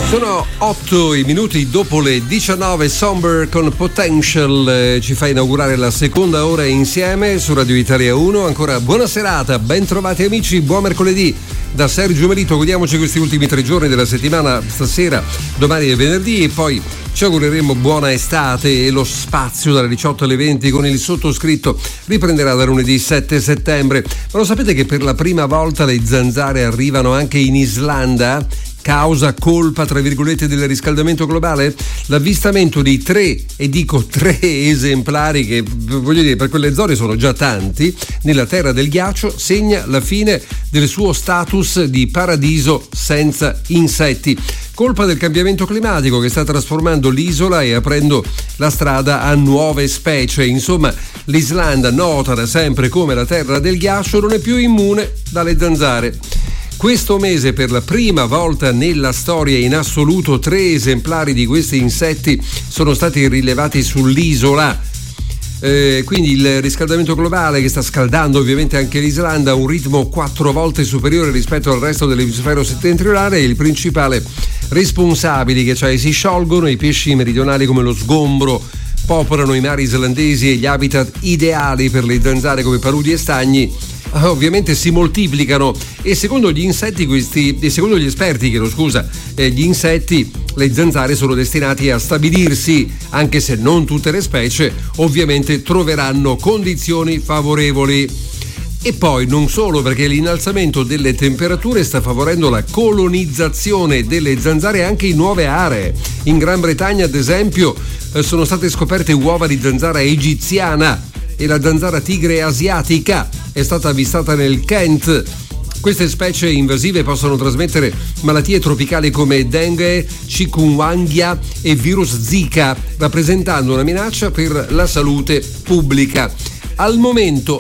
Sono 8 i minuti dopo le 19. Somber con Potential ci fa inaugurare la seconda ora insieme su Radio Italia 1. Ancora buona serata, ben trovati amici, buon mercoledì da Sergio Melito. Godiamoci questi ultimi 3 giorni della settimana, stasera, domani e venerdì, e poi ci augureremo buona estate. E lo spazio dalle 18 alle 20 con il sottoscritto riprenderà da lunedì 7 settembre. Ma lo sapete che per la prima volta le zanzare arrivano anche in Islanda? Causa colpa, tra virgolette, del riscaldamento globale? L'avvistamento di 3 esemplari, che voglio dire per quelle zone sono già tanti, nella terra del ghiaccio segna la fine del suo status di paradiso senza insetti. Colpa del cambiamento climatico che sta trasformando l'isola e aprendo la strada a nuove specie. Insomma, l'Islanda, nota da sempre come la terra del ghiaccio, non è più immune dalle zanzare. Questo mese, per la prima volta nella storia in assoluto, 3 esemplari di questi insetti sono stati rilevati sull'isola. Quindi il riscaldamento globale, che sta scaldando ovviamente anche l'Islanda a un ritmo 4 volte superiore rispetto al resto dell'emisfero settentrionale, è il principale responsabile. I ghiacciai si sciolgono, i pesci meridionali come lo sgombro popolano i mari islandesi e gli habitat ideali per le zanzare come paludi e stagni ovviamente si moltiplicano, e secondo gli esperti, gli insetti, le zanzare sono destinati a stabilirsi, anche se non tutte le specie ovviamente troveranno condizioni favorevoli. E poi non solo, perché l'innalzamento delle temperature sta favorendo la colonizzazione delle zanzare anche in nuove aree. In Gran Bretagna, ad esempio, sono state scoperte uova di zanzara egiziana, e la zanzara tigre asiatica è stata avvistata nel Kent. Queste specie invasive possono trasmettere malattie tropicali come dengue, chikungunya e virus Zika, rappresentando una minaccia per la salute pubblica. Al momento,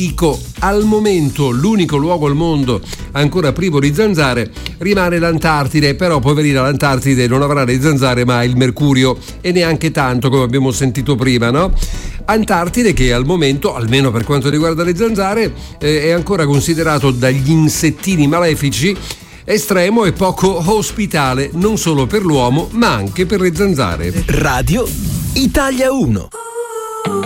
l'unico luogo al mondo ancora privo di zanzare rimane l'Antartide, però poverina l'Antartide non avrà le zanzare ma il mercurio, e neanche tanto, come abbiamo sentito prima, no? Antartide che al momento, almeno per quanto riguarda le zanzare, è ancora considerato dagli insettini malefici estremo e poco ospitale, non solo per l'uomo ma anche per le zanzare. Radio Italia 1.